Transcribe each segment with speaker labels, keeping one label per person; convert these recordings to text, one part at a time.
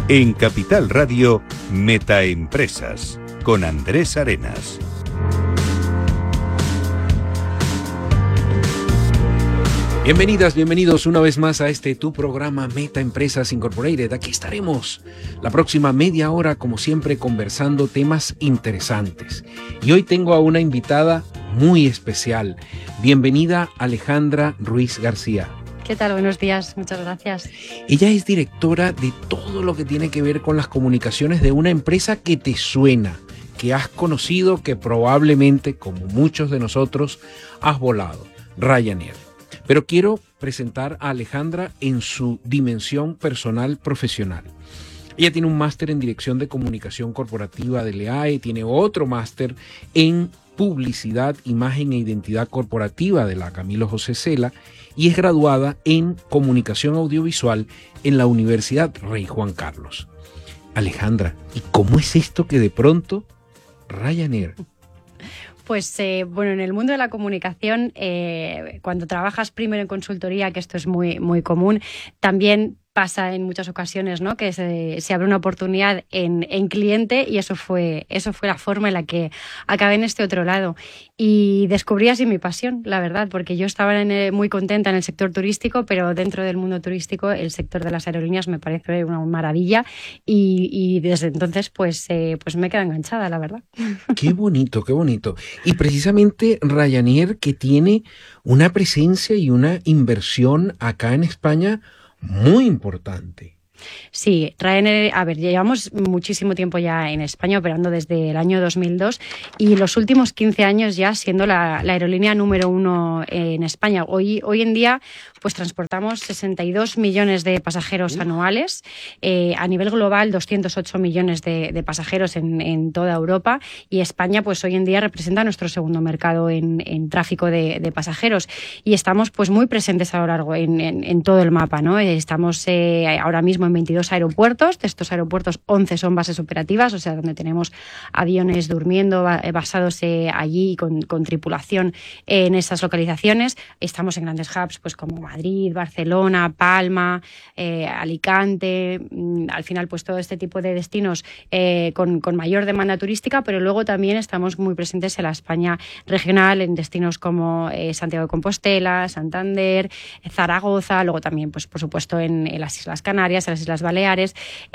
Speaker 1: En Capital Radio, Metaempresas, con Andrés Arenas.
Speaker 2: Bienvenidas, bienvenidos una vez más a tu programa Metaempresas Incorporated. Aquí estaremos la próxima media hora, como siempre, conversando temas interesantes. Y hoy tengo a una invitada muy especial. Bienvenida, Alejandra Ruiz García.
Speaker 3: ¿Qué tal? Buenos días, muchas gracias.
Speaker 2: Ella es directora de todo lo que tiene que ver con las comunicaciones de una empresa que te suena, que has conocido, que probablemente, como muchos de nosotros, has volado, Ryanair. Pero quiero presentar a Alejandra en su dimensión personal profesional. Ella tiene un máster en Dirección de Comunicación Corporativa de LEAE, tiene otro máster en Publicidad, Imagen e Identidad Corporativa de la Camilo José Cela y es graduada en Comunicación Audiovisual en la Universidad Rey Juan Carlos. Alejandra, ¿y cómo es esto que de pronto Ryanair?
Speaker 3: Pues bueno, en el mundo de la comunicación, cuando trabajas primero en consultoría, que esto es muy, muy común, también pasa en muchas ocasiones, ¿no?, que se abre una oportunidad en cliente y eso fue la forma en la que acabé en este otro lado. Y descubrí así mi pasión, la verdad, porque yo estaba muy contenta en el sector turístico, pero dentro del mundo turístico el sector de las aerolíneas me parece una maravilla y desde entonces pues me he quedado enganchada, la verdad.
Speaker 2: Qué bonito, qué bonito. Y precisamente Ryanair, que tiene una presencia y una inversión acá en España muy importante.
Speaker 3: Sí, Ryanair, a ver, llevamos muchísimo tiempo ya en España, operando desde el año 2002 y los últimos 15 años ya siendo la aerolínea número 1 en España. Hoy en día pues transportamos 62 millones de pasajeros anuales, a nivel global 208 millones de pasajeros en toda Europa y España pues hoy en día representa nuestro segundo mercado en tráfico de pasajeros y estamos pues muy presentes a lo largo en todo el mapa, ¿no? Estamos ahora mismo en 22 aeropuertos, de estos aeropuertos 11 son bases operativas, o sea, donde tenemos aviones durmiendo basados allí con tripulación en esas localizaciones. Estamos en grandes hubs pues como Madrid, Barcelona, Palma, Alicante, al final pues todo este tipo de destinos con mayor demanda turística, pero luego también estamos muy presentes en la España regional, en destinos como Santiago de Compostela, Santander, Zaragoza, luego también pues por supuesto en las Islas Canarias, en las Islas Baleares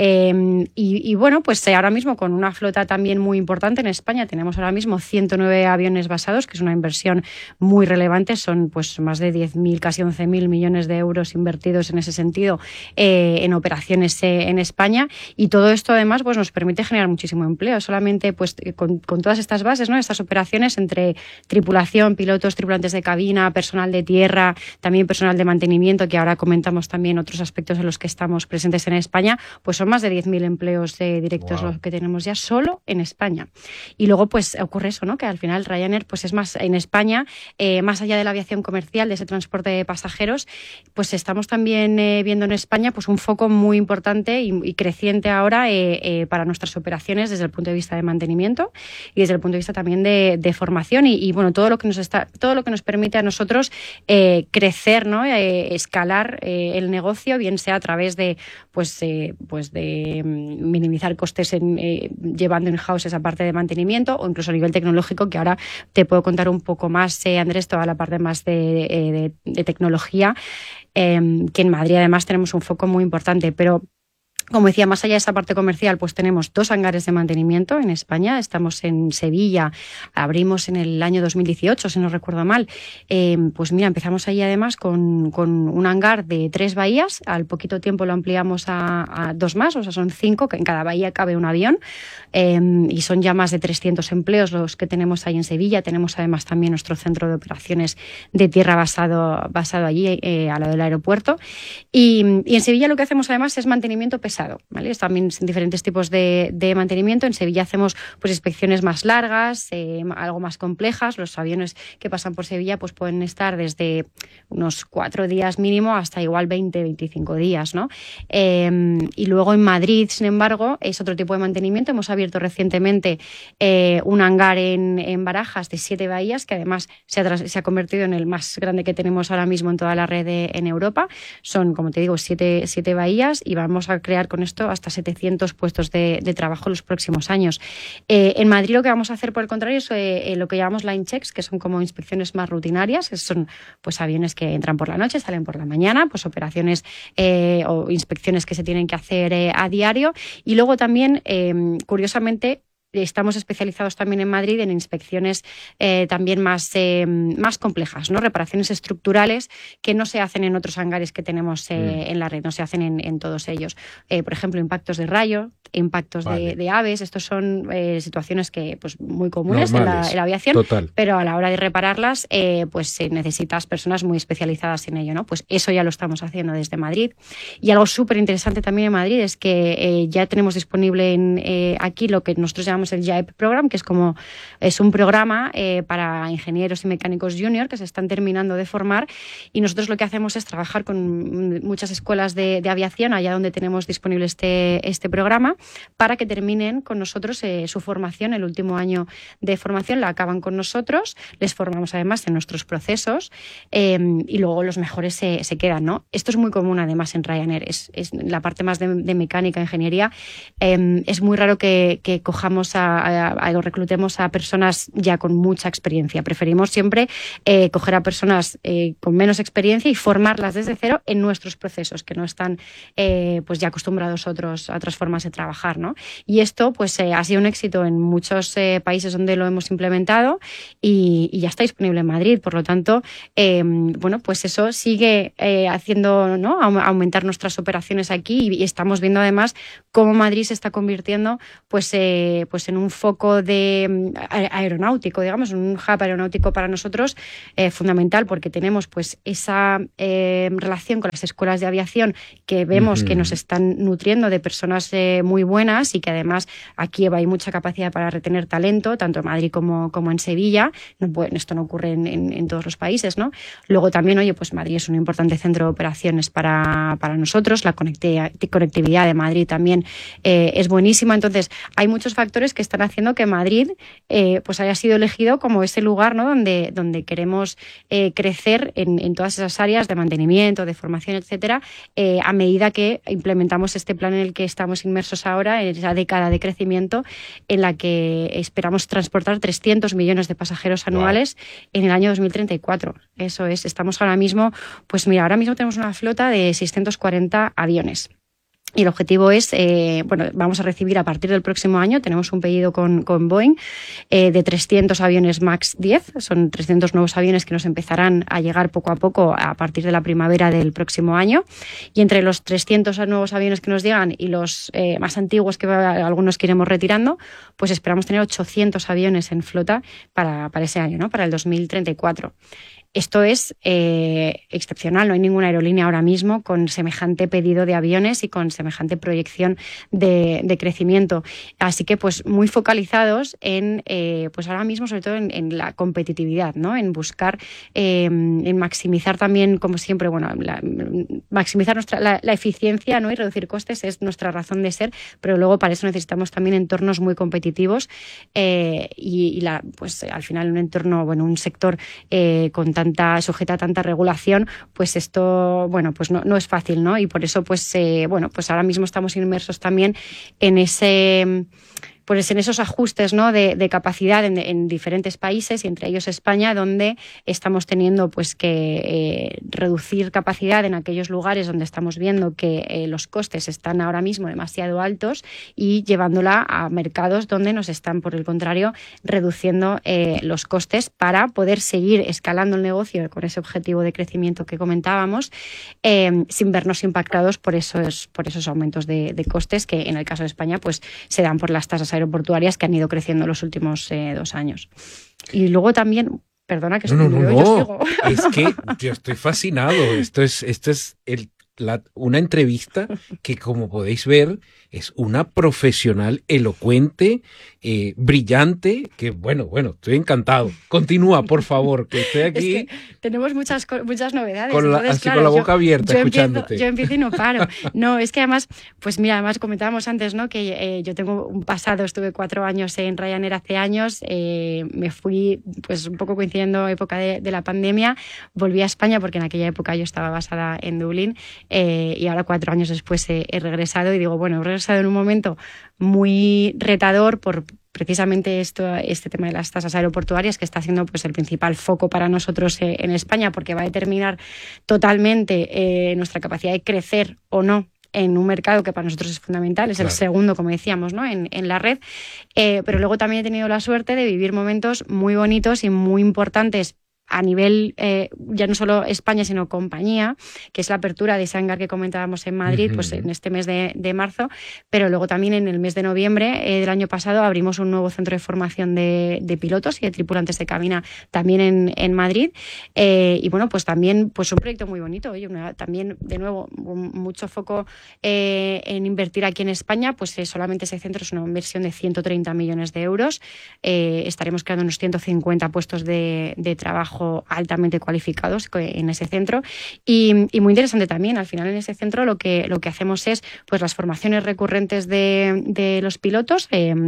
Speaker 3: y bueno, pues ahora mismo con una flota también muy importante en España, tenemos ahora mismo 109 aviones basados, que es una inversión muy relevante, son pues más de 10.000, casi 11.000 millones de euros invertidos en ese sentido en operaciones en España y todo esto además pues nos permite generar muchísimo empleo, solamente pues con todas estas bases, ¿no?, estas operaciones entre tripulación, pilotos, tripulantes de cabina, personal de tierra, también personal de mantenimiento, que ahora comentamos también otros aspectos en los que estamos presentes en España, pues son más de 10.000 empleos directos los que tenemos ya solo en España. Y luego pues ocurre eso, ¿no?, que al final Ryanair pues es más en España, más allá de la aviación comercial, de ese transporte de pasajeros, pues estamos también viendo en España pues un foco muy importante y creciente ahora para nuestras operaciones desde el punto de vista de mantenimiento y desde el punto de vista también de formación y bueno, todo lo que nos permite a nosotros crecer, ¿no?, escalar el negocio, bien sea a través de de minimizar costes llevando in-house esa parte de mantenimiento o incluso a nivel tecnológico, que ahora te puedo contar un poco más, Andrés, toda la parte más de tecnología, que en Madrid además tenemos un foco muy importante, pero como decía, más allá de esa parte comercial, pues tenemos 2 hangares de mantenimiento en España. Estamos en Sevilla, abrimos en el año 2018, si no recuerdo mal. Pues mira, empezamos ahí además con un hangar de 3 bahías. Al poquito tiempo lo ampliamos a 2 más, o sea, son 5, que en cada bahía cabe un avión. Y son ya más de 300 empleos los que tenemos ahí en Sevilla. Tenemos además también nuestro centro de operaciones de tierra basado allí, al lado del aeropuerto. Y en Sevilla lo que hacemos además es mantenimiento pesado, ¿vale? También diferentes tipos de mantenimiento. En Sevilla hacemos pues inspecciones más largas, algo más complejas. Los aviones que pasan por Sevilla pues pueden estar desde unos 4 días mínimo hasta igual 20-25 días, ¿no? Y luego en Madrid, sin embargo, es otro tipo de mantenimiento. Hemos abierto recientemente un hangar en Barajas de 7 bahías, que además se ha convertido en el más grande que tenemos ahora mismo en toda la red en Europa. Son, como te digo, 7 bahías y vamos a crear con esto hasta 700 puestos de trabajo en los próximos años. En Madrid lo que vamos a hacer, por el contrario, es lo que llamamos line checks, que son como inspecciones más rutinarias, que son pues aviones que entran por la noche, salen por la mañana, pues operaciones o inspecciones que se tienen que hacer a diario. Y luego también, curiosamente, estamos especializados también en Madrid en inspecciones también más complejas, ¿no? Reparaciones estructurales que no se hacen en otros hangares que tenemos en la red, no se hacen en todos ellos. Por ejemplo, impactos de rayo, impactos de aves, estos son situaciones que pues muy comunes en la aviación, total. Pero a la hora de repararlas pues necesitas personas muy especializadas en ello, ¿no? Pues eso ya lo estamos haciendo desde Madrid. Y algo súper interesante también en Madrid es que ya tenemos disponible aquí lo que nosotros llamamos el JAEP Program, que es un programa para ingenieros y mecánicos junior que se están terminando de formar, y nosotros lo que hacemos es trabajar con muchas escuelas de aviación allá donde tenemos disponible este programa para que terminen con nosotros su formación. El último año de formación la acaban con nosotros, les formamos además en nuestros procesos y luego los mejores se quedan, ¿no? Esto es muy común además en Ryanair, es la parte más de mecánica, ingeniería. Es muy raro que cojamos o reclutemos a personas ya con mucha experiencia. Preferimos siempre coger a personas con menos experiencia y formarlas desde cero en nuestros procesos, que no están pues ya acostumbrados a otras formas de trabajar, ¿no? Y esto pues ha sido un éxito en muchos países donde lo hemos implementado y ya está disponible en Madrid. Por lo tanto, bueno, pues eso sigue haciendo, ¿no?, aumentar nuestras operaciones aquí, y estamos viendo además cómo Madrid se está convirtiendo pues en un foco de aeronáutico, digamos, un hub aeronáutico para nosotros fundamental, porque tenemos pues esa relación con las escuelas de aviación que vemos que nos están nutriendo de personas muy buenas, y que además aquí hay mucha capacidad para retener talento, tanto en Madrid como en Sevilla. Bueno, esto no ocurre en todos los países, ¿no? Luego también, oye, pues Madrid es un importante centro de operaciones para nosotros, la conectividad de Madrid también es buenísima. Entonces, hay muchos factores que están haciendo que Madrid pues haya sido elegido como ese lugar, ¿no?, donde queremos crecer en todas esas áreas de mantenimiento, de formación, etcétera, a medida que implementamos este plan en el que estamos inmersos ahora, en esa década de crecimiento en la que esperamos transportar 300 millones de pasajeros anuales en el año 2034. Eso es, estamos ahora mismo, pues mira, ahora mismo tenemos una flota de 640 aviones. Y el objetivo es, bueno, vamos a recibir a partir del próximo año, tenemos un pedido con Boeing de 300 aviones MAX 10, son 300 nuevos aviones que nos empezarán a llegar poco a poco a partir de la primavera del próximo año. Y entre los 300 nuevos aviones que nos llegan y los más antiguos que algunos que iremos retirando, pues esperamos tener 800 aviones en flota para ese año, ¿no?, para el 2034. Esto es excepcional, no hay ninguna aerolínea ahora mismo con semejante pedido de aviones y con semejante proyección de crecimiento. Así que pues muy focalizados en, pues ahora mismo sobre todo en la competitividad, ¿no?, en buscar, en maximizar también, como siempre, bueno, maximizar la eficiencia, ¿no?, y reducir costes es nuestra razón de ser, pero luego para eso necesitamos también entornos muy competitivos pues al final un entorno, bueno, un sector sujeta a tanta regulación, pues esto, bueno, pues no es fácil, ¿no? Y por eso, pues, bueno, pues ahora mismo estamos inmersos también en en esos ajustes, ¿no?, de capacidad en diferentes países, y entre ellos España, donde estamos teniendo pues que reducir capacidad en aquellos lugares donde estamos viendo que los costes están ahora mismo demasiado altos, y llevándola a mercados donde nos están, por el contrario, reduciendo los costes para poder seguir escalando el negocio con ese objetivo de crecimiento que comentábamos, sin vernos impactados por esos aumentos de costes que en el caso de España pues se dan por las tasas aeroportuarias que han ido creciendo en los últimos 2 años. Y luego también, perdona que
Speaker 2: no. Es que yo estoy fascinado. Esto es una entrevista que, como podéis ver, es una profesional elocuente, brillante, que bueno, estoy encantado. Continúa, por favor, que estoy aquí.
Speaker 3: Es que tenemos muchas novedades.
Speaker 2: Con la boca abierta, escuchándote.
Speaker 3: Yo empiezo y no paro. No, es que además, pues mira, además comentábamos antes, ¿no?, que yo tengo un pasado, estuve 4 años en Ryanair hace años, me fui, pues un poco coincidiendo época de la pandemia, volví a España porque en aquella época yo estaba basada en Dublín, y ahora 4 años después he regresado y digo, bueno, he regresado en un momento muy retador por precisamente este tema de las tasas aeroportuarias, que está siendo pues el principal foco para nosotros en España, porque va a determinar totalmente nuestra capacidad de crecer o no en un mercado que para nosotros es fundamental, es el segundo, como decíamos, ¿no? en la red. Pero luego también he tenido la suerte de vivir momentos muy bonitos y muy importantes a nivel, ya no solo España, sino compañía, que es la apertura de ese hangar que comentábamos en Madrid, pues en este mes de marzo, pero luego también en el mes de noviembre del año pasado abrimos un nuevo centro de formación de pilotos y de tripulantes de cabina también en Madrid. Y bueno, pues también pues un proyecto muy bonito. Oye, también, de nuevo, mucho foco en invertir aquí en España, pues solamente ese centro es una inversión de 130 millones de euros. Estaremos creando unos 150 puestos de trabajo altamente cualificados en ese centro y muy interesante también. Al final en ese centro lo que hacemos es pues las formaciones recurrentes de los pilotos.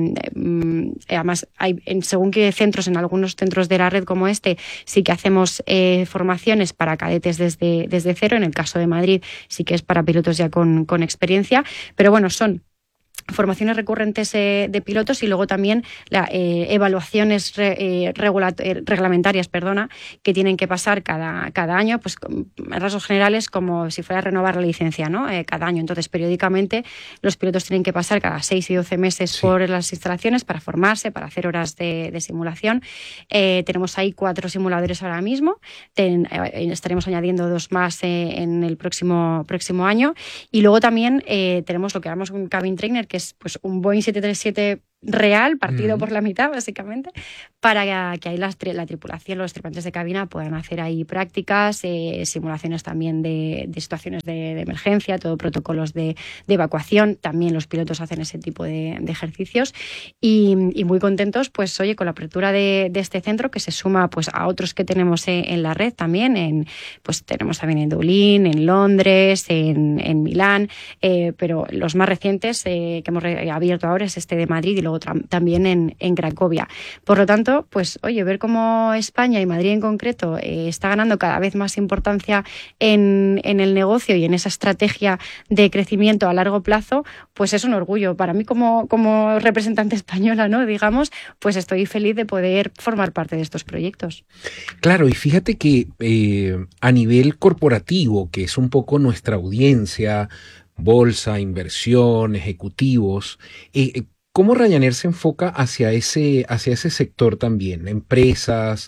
Speaker 3: Además hay según qué centros, en algunos centros de la red como este sí que hacemos formaciones para cadetes desde cero. En el caso de Madrid sí que es para pilotos ya con experiencia, pero bueno, son formaciones recurrentes de pilotos y luego también evaluaciones reglamentarias, que tienen que pasar cada año, pues en rasgos generales como si fuera a renovar la licencia, ¿no? Cada año. Entonces, periódicamente los pilotos tienen que pasar cada 6 y 12 meses por las instalaciones para formarse, para hacer horas de simulación. Tenemos ahí 4 simuladores ahora mismo. Estaremos añadiendo 2 más en el próximo año. Y luego también tenemos lo que llamamos un cabin trainer, que es pues un Boeing 737 real, partido por la mitad, básicamente, para que ahí la tripulación, los tripulantes de cabina puedan hacer ahí prácticas, simulaciones también de situaciones de emergencia, todo protocolos de evacuación. También los pilotos hacen ese tipo de ejercicios y muy contentos, pues oye, con la apertura de este centro, que se suma pues a otros que tenemos en la red también, pues tenemos también en Dublín, en Londres, en Milán, pero los más recientes que hemos abierto ahora es este de Madrid y luego también en Cracovia. Por lo tanto, pues oye, ver cómo España y Madrid en concreto está ganando cada vez más importancia en el negocio y en esa estrategia de crecimiento a largo plazo, pues es un orgullo. Para mí como representante española, ¿no? Digamos, pues estoy feliz de poder formar parte de estos proyectos.
Speaker 2: Claro, y fíjate que a nivel corporativo, que es un poco nuestra audiencia, bolsa, inversión, ejecutivos, ¿cómo Ryanair se enfoca hacia ese sector también? Empresas,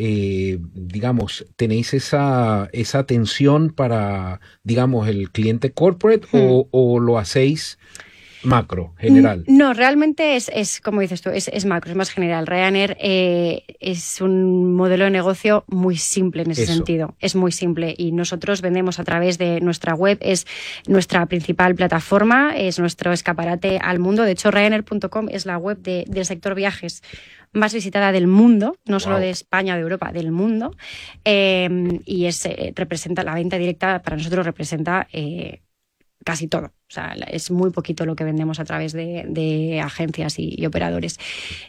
Speaker 2: digamos, ¿tenéis esa atención para, digamos, el cliente corporate o lo hacéis macro, general?
Speaker 3: No, realmente es como dices tú, es macro, es más general. Ryanair es un modelo de negocio muy simple en ese sentido. Es muy simple y nosotros vendemos a través de nuestra web, es nuestra principal plataforma, es nuestro escaparate al mundo. De hecho, Ryanair.com es la web del sector viajes más visitada del mundo, no solo de España o de Europa, del mundo. Y representa la venta directa, para nosotros representa casi todo. O sea, es muy poquito lo que vendemos a través de agencias y operadores.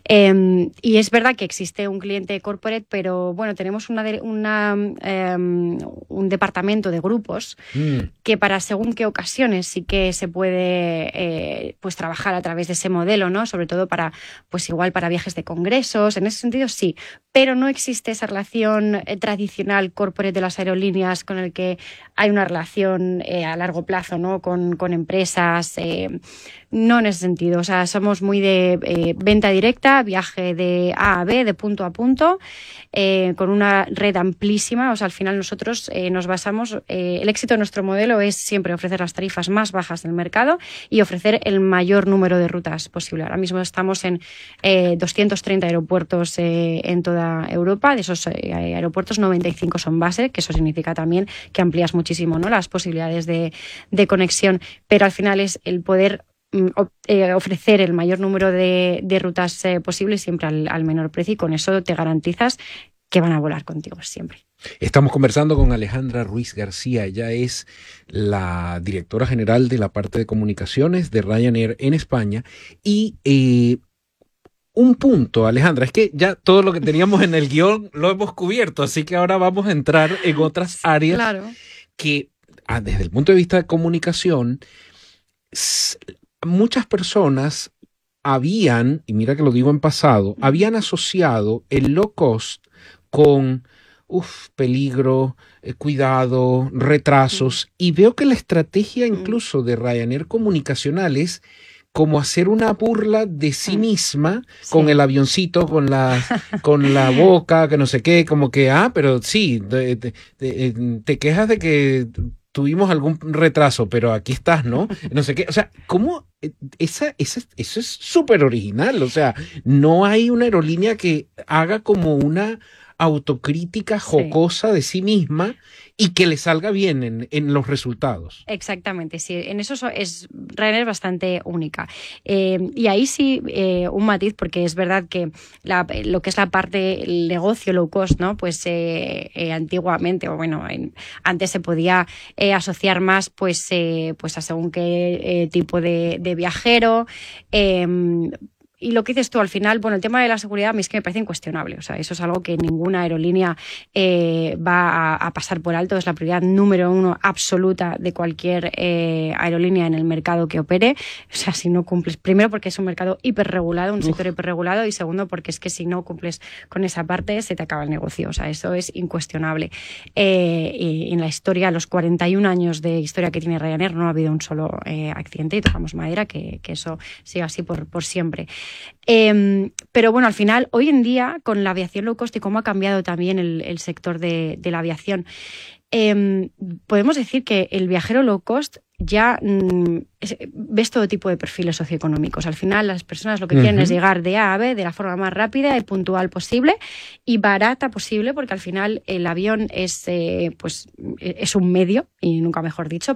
Speaker 3: Y es verdad que existe un cliente corporate, pero bueno, tenemos un departamento de grupos que para según qué ocasiones sí que se puede pues trabajar a través de ese modelo, ¿no? Sobre todo para, pues igual para viajes de congresos, en ese sentido sí, pero no existe esa relación tradicional corporate de las aerolíneas con el que hay una relación a largo plazo, ¿no? Con empresas, no en ese sentido. O sea, somos muy de venta directa, viaje de A a B, de punto a punto, con una red amplísima. O sea, al final nosotros nos basamos, el éxito de nuestro modelo es siempre ofrecer las tarifas más bajas del mercado y ofrecer el mayor número de rutas posible. Ahora mismo estamos en 230 aeropuertos en toda Europa. De esos aeropuertos, 95 son base, que eso significa también que amplías muchísimo, ¿no?, las posibilidades de conexión. Pero al final es el poder ofrecer el mayor número de rutas posibles siempre al menor precio, y con eso te garantizas que van a volar contigo siempre.
Speaker 2: Estamos conversando con Alejandra Ruiz García. Ella es la directora general de la parte de comunicaciones de Ryanair en España. Y un punto, Alejandra, es que ya todo lo que teníamos en el guión lo hemos cubierto, así que ahora vamos a entrar en otras áreas que desde el punto de vista de comunicación, muchas personas habían, y mira que lo digo en pasado, habían asociado el low cost con peligro, cuidado, retrasos, y veo que la estrategia incluso de Ryanair Comunicacional es como hacer una burla de sí misma, con el avioncito, con la boca, que no sé qué, como que, pero sí, te quejas de que tuvimos algún retraso, pero aquí estás, ¿no? No sé qué, o sea, ¿cómo? Eso es súper original, o sea, no hay una aerolínea que haga como una autocrítica jocosa de sí misma y que le salga bien en los resultados.
Speaker 3: Exactamente, sí. En eso Ryanair es bastante única. Y ahí sí, un matiz, porque es verdad que lo que es la parte, el negocio low cost, ¿no? Pues antiguamente, o bueno, antes se podía asociar más pues a según qué tipo de viajero. Y lo que dices tú, al final, bueno, el tema de la seguridad a mí es que me parece incuestionable. O sea, eso es algo que ninguna aerolínea va a pasar por alto. Es la prioridad número 1 absoluta de cualquier aerolínea en el mercado que opere. O sea, si no cumples, primero porque es un mercado hiperregulado, un sector hiperregulado, y segundo porque es que si no cumples con esa parte se te acaba el negocio. O sea, eso es incuestionable. Y en la historia, los 41 años de historia que tiene Ryanair, no ha habido un solo accidente, y tocamos madera, que eso siga así por siempre. Pero bueno, al final, hoy en día, con la aviación low cost y cómo ha cambiado también el sector de la aviación, podemos decir que el viajero low cost ya ves todo tipo de perfiles socioeconómicos. Al final, las personas lo que quieren es llegar de A a B de la forma más rápida y puntual posible y barata posible, porque al final el avión es un medio, y nunca mejor dicho,